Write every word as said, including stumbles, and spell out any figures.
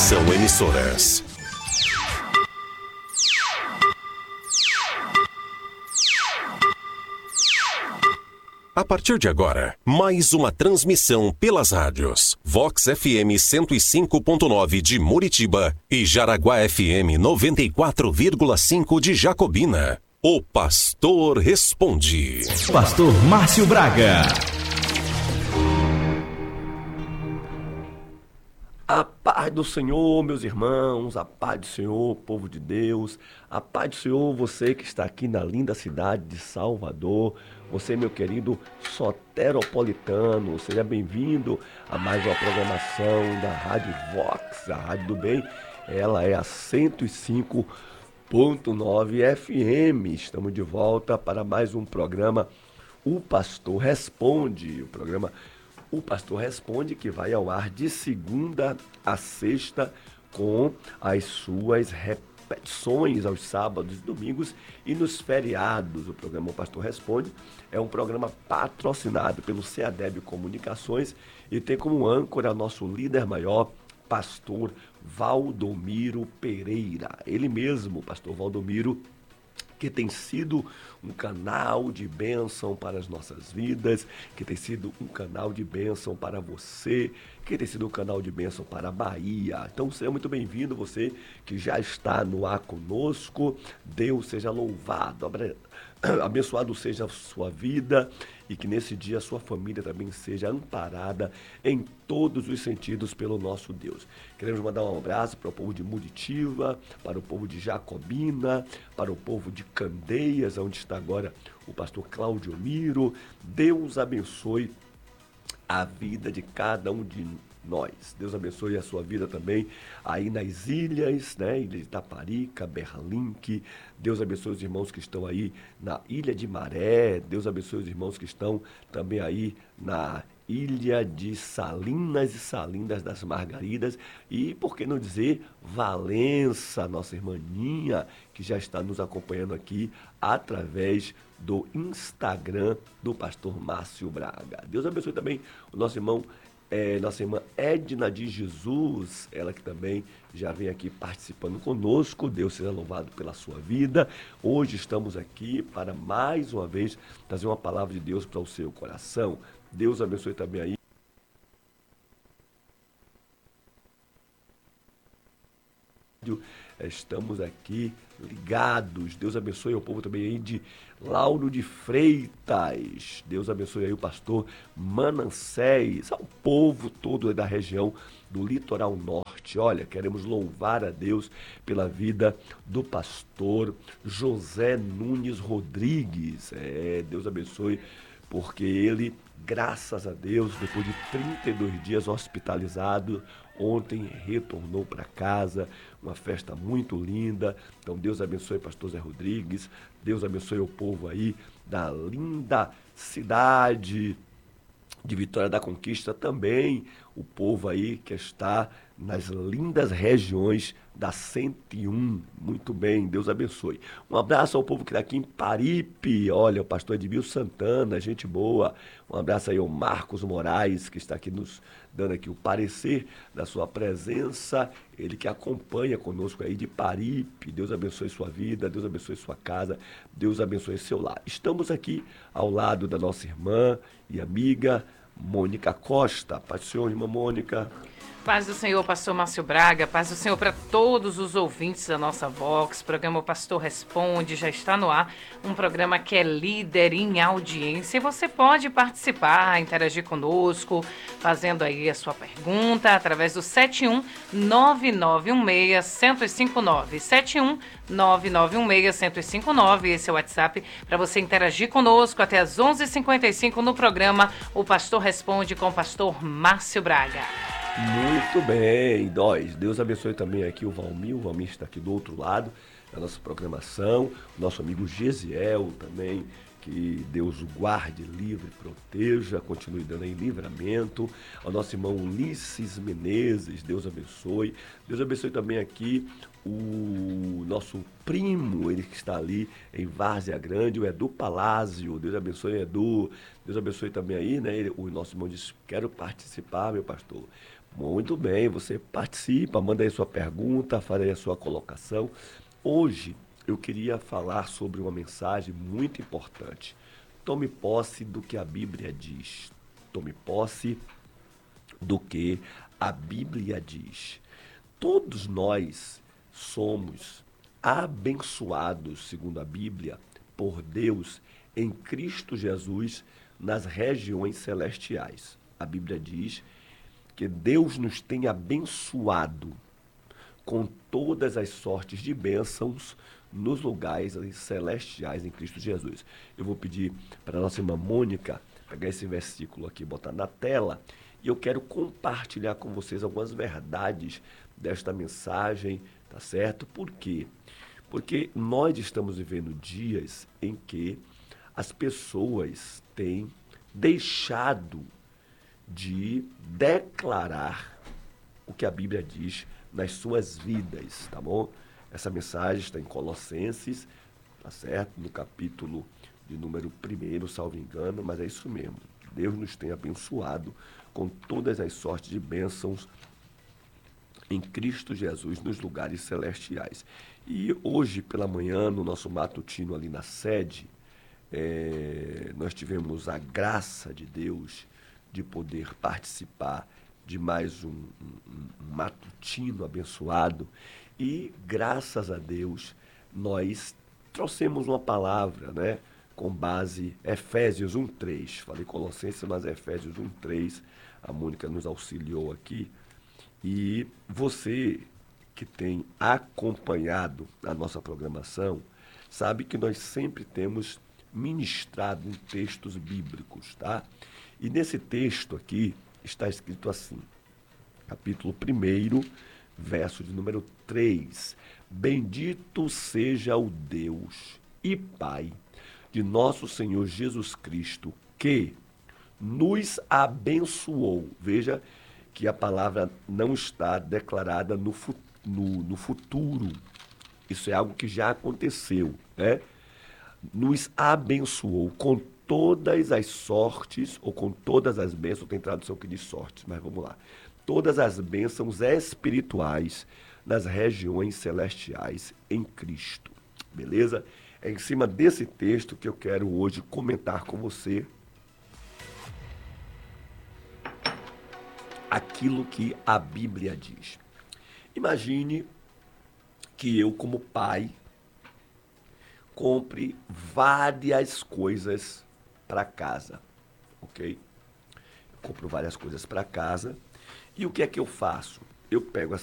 Conexão Emissoras. A partir de agora, mais uma transmissão pelas rádios Vox F M cento e cinco ponto nove de Muritiba e Jaraguá F M noventa e quatro vírgula cinco de Jacobina. O Pastor Responde. Pastor Márcio Braga. A paz do Senhor, meus irmãos, a paz do Senhor, povo de Deus, a paz do Senhor, você que está aqui na linda cidade de Salvador, você, meu querido soteropolitano, seja bem-vindo a mais uma programação da Rádio Vox, a Rádio do Bem. Ela é a cento e cinco ponto nove F M. Estamos de volta para mais um programa, O Pastor Responde, o programa O Pastor Responde, que vai ao ar de segunda a sexta com as suas repetições aos sábados e domingos e nos feriados. O programa O Pastor Responde é um programa patrocinado pelo CEADEB Comunicações e tem como âncora nosso líder maior, pastor Valdomiro Pereira. Ele mesmo, pastor Valdomiro, que tem sido um canal de bênção para as nossas vidas, que tem sido um canal de bênção para você, que tem sido um canal de bênção para a Bahia. Então seja muito bem-vindo, você que já está no ar conosco. Deus seja louvado, abençoado seja a sua vida e que nesse dia a sua família também seja amparada em todos os sentidos pelo nosso Deus. Queremos mandar um abraço para o povo de Muritiba, para o povo de Jacobina, para o povo de Candeias, onde está agora o pastor Cláudio Miro. Deus abençoe a vida de cada um de nós. Deus abençoe a sua vida também aí nas ilhas, né? Ilha de Itaparica, Berlink. Deus abençoe os irmãos que estão aí na Ilha de Maré. Deus abençoe os irmãos que estão também aí na Ilha de Salinas e Salindas das Margaridas. E, por que não dizer, Valença, nossa irmãinha, que já está nos acompanhando aqui através do Instagram do pastor Márcio Braga. Deus abençoe também o nosso irmão É, nossa irmã Edna de Jesus, ela que também já vem aqui participando conosco. Deus seja louvado pela sua vida. Hoje estamos aqui para mais uma vez trazer uma palavra de Deus para o seu coração. Deus abençoe também aí. Estamos aqui ligados. Deus abençoe o povo também aí de Lauro de Freitas. Deus abençoe aí o pastor Manassés, ao povo todo da região do Litoral Norte. Olha, queremos louvar a Deus pela vida do pastor José Nunes Rodrigues. É, Deus abençoe, porque ele, graças a Deus, depois de trinta e dois dias hospitalizado, ontem retornou para casa, uma festa muito linda. Então Deus abençoe pastor Zé Rodrigues, Deus abençoe o povo aí da linda cidade de Vitória da Conquista, também o povo aí que está nas lindas regiões da cento e um. Muito bem, Deus abençoe. Um abraço ao povo que está aqui em Paripe. Olha, o pastor Edmil Santana, gente boa. Um abraço aí ao Marcos Moraes, que está aqui nos dando aqui o parecer da sua presença. Ele que acompanha conosco aí de Paripe. Deus abençoe sua vida, Deus abençoe sua casa, Deus abençoe seu lar. Estamos aqui ao lado da nossa irmã e amiga Mônica Costa. Paz do Senhor, irmã Mônica. Paz do Senhor, pastor Márcio Braga, paz do Senhor para todos os ouvintes da nossa Vox. Programa O Pastor Responde já está no ar, um programa que é líder em audiência. E você pode participar, interagir conosco, fazendo aí a sua pergunta através do sete um nove nove um seis, um zero cinco nove, sete um nove nove um seis, um zero cinco nove. Esse é o WhatsApp para você interagir conosco até às onze e cinquenta e cinco no programa O Pastor Responde com o pastor Márcio Braga. Muito bem, nós. Deus abençoe também aqui o Valmir. O Valmir está aqui do outro lado da nossa programação. O nosso amigo Gesiel também, que Deus o guarde, livre, proteja, continue dando em livramento. Ao nosso irmão Ulisses Menezes, Deus abençoe. Deus abençoe também aqui o nosso primo, ele que está ali em Várzea Grande, o Edu Palázio. Deus abençoe, Edu. Deus abençoe também aí, né? Ele, o nosso irmão disse, quero participar, meu pastor. Muito bem, você participa, manda aí sua pergunta, faz aí a sua colocação. Hoje eu queria falar sobre uma mensagem muito importante. Tome posse do que a Bíblia diz. Tome posse do que a Bíblia diz. Todos nós somos abençoados, segundo a Bíblia, por Deus em Cristo Jesus nas regiões celestiais. A Bíblia diz que Deus nos tem abençoado com todas as sortes de bênçãos nos lugares celestiais em Cristo Jesus. Eu vou pedir para a nossa irmã Mônica pegar esse versículo aqui e botar na tela, e eu quero compartilhar com vocês algumas verdades desta mensagem, tá certo? Por quê? Porque nós estamos vivendo dias em que as pessoas têm deixado de declarar o que a Bíblia diz nas suas vidas, tá bom? Essa mensagem está em Colossenses, tá certo? No capítulo de número primeiro, salvo engano, mas é isso mesmo. Deus nos tem abençoado com todas as sortes de bênçãos em Cristo Jesus nos lugares celestiais. E hoje pela manhã, no nosso matutino ali na sede, é, nós tivemos a graça de Deus de poder participar de mais um, um, um matutino abençoado, e graças a Deus nós trouxemos uma palavra, né, com base Efésios um, três. Falei Colossenses, mas Efésios um, três, a Mônica nos auxiliou aqui. E você que tem acompanhado a nossa programação sabe que nós sempre temos ministrado em textos bíblicos, tá? E nesse texto aqui está escrito assim, capítulo um, verso de número três. Bendito seja o Deus e Pai de nosso Senhor Jesus Cristo, que nos abençoou. Veja que a palavra não está declarada no, fu- no, no futuro. Isso é algo que já aconteceu, né? Nos abençoou com todas as sortes, ou com todas as bênçãos, tem tradução que diz sortes, mas vamos lá. Todas as bênçãos espirituais nas regiões celestiais em Cristo. Beleza? É em cima desse texto que eu quero hoje comentar com você aquilo que a Bíblia diz. Imagine que eu, como pai, compre várias coisas para casa, ok? Eu compro várias coisas para casa, e o que é que eu faço? Eu pego